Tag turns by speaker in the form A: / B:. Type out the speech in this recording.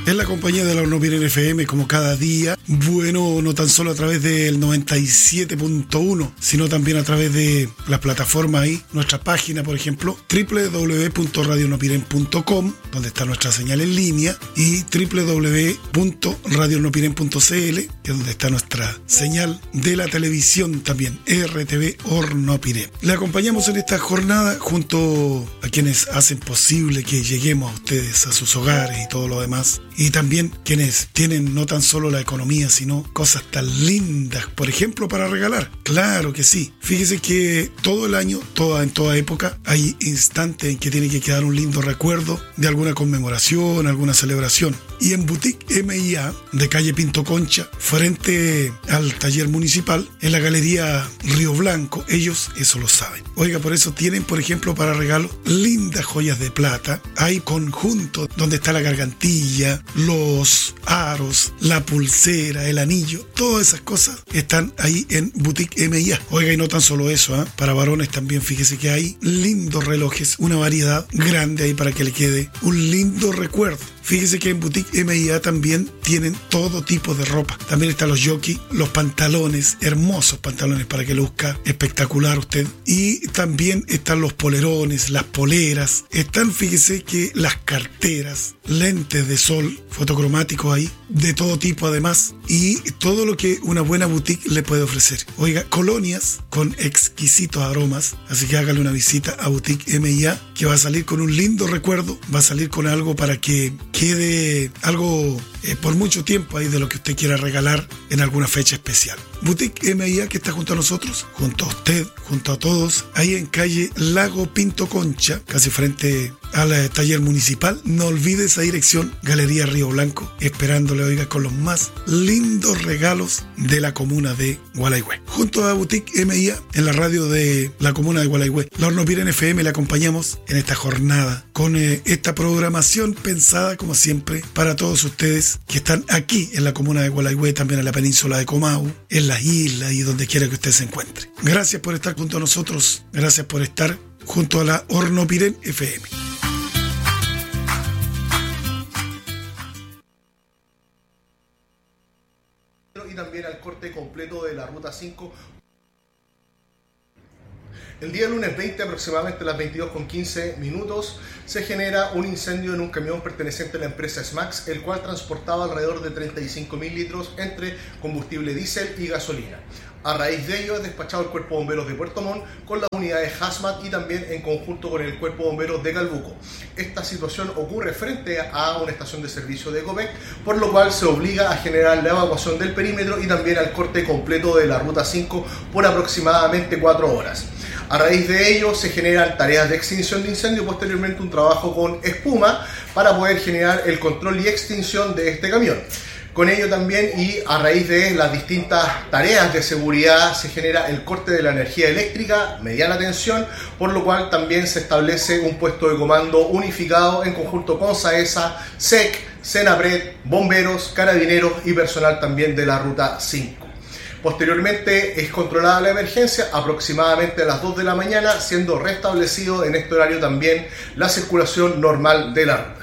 A: en la compañía de la Hornopiren FM como cada día. Bueno, no tan solo a través del 97.1, sino también a través de las plataformas ahí, nuestra página, por ejemplo, www.radiohornopiren.com, donde está nuestra señal en línea, y www.radiohornopiren.cl, que es donde está nuestra señal de la televisión también, RTV Hornopiren. Le acompañamos en esta jornada junto a quienes hacen posible que lleguemos a ustedes, a sus hogares y todo lo demás, y también quienes tienen no tan solo la economía, sino cosas tan lindas, por ejemplo, para regalar. Claro que sí. Fíjese que todo el año, en toda época, hay instantes en que tiene que quedar un lindo recuerdo de alguna conmemoración, alguna celebración. Y en Boutique M&A de calle Pinto Concha, frente al taller municipal, en la galería Río Blanco, ellos eso lo saben. Oiga, por eso tienen, por ejemplo, para regalo, lindas joyas de plata. Hay conjuntos donde está la gargantilla, los aros, la pulsera, el anillo, todas esas cosas están ahí en Boutique M&A. Oiga, y no tan solo eso, para varones también, fíjese que hay lindos relojes, una variedad grande ahí para que le quede un lindo recuerdo. Fíjese que en Boutique M&A también tienen todo tipo de ropa. También están los jockey, los pantalones, hermosos pantalones para que luzca espectacular usted. Y también están los polerones, las poleras. Están, fíjese que las carteras, lentes de sol, fotocromáticos ahí, de todo tipo además. Y todo lo que una buena boutique le puede ofrecer. Oiga, colonias con exquisitos aromas. Así que hágale una visita a Boutique M&A, que va a salir con un lindo recuerdo. Va a salir con algo para que quede algo por mucho tiempo ahí de lo que usted quiera regalar en alguna fecha especial. Boutique M&A, que está junto a nosotros, junto a usted, junto a todos, ahí en calle Lago Pinto Concha, casi frente al taller municipal. No olvide esa dirección, Galería Río Blanco, esperándole, oiga, con los más lindos regalos de la comuna de Gualeguay. Junto a Boutique M&A, en la radio de la comuna de Gualeguay, la Hornopiren FM, le acompañamos en esta jornada con esta programación pensada, como siempre, para todos ustedes que están aquí en la comuna de Gualeguay, también en la península de Comahue, en las islas y donde quiera que usted se encuentre. Gracias por estar junto a nosotros, gracias por estar junto a la Hornopiren FM.
B: Y también al corte completo de la Ruta 5. El día lunes 20, aproximadamente a las 22:15, se genera un incendio en un camión perteneciente a la empresa SMAX, el cual transportaba alrededor de 35.000 litros entre combustible diésel y gasolina. A raíz de ello es despachado el Cuerpo de Bomberos de Puerto Montt con las unidades HAZMAT y también en conjunto con el Cuerpo de Bomberos de Calbuco. Esta situación ocurre frente a una estación de servicio de Copec, por lo cual se obliga a generar la evacuación del perímetro y también al corte completo de la Ruta 5 por aproximadamente 4 horas. A raíz de ello se generan tareas de extinción de incendio, posteriormente un trabajo con espuma para poder generar el control y extinción de este camión. Con ello también, y a raíz de las distintas tareas de seguridad, se genera el corte de la energía eléctrica, mediana tensión, por lo cual también se establece un puesto de comando unificado en conjunto con SAESA, SEC, SENAPRED, bomberos, carabineros y personal también de la Ruta 5. Posteriormente es controlada la emergencia aproximadamente a las 2 de la mañana, siendo restablecido en este horario también la circulación normal de la ruta.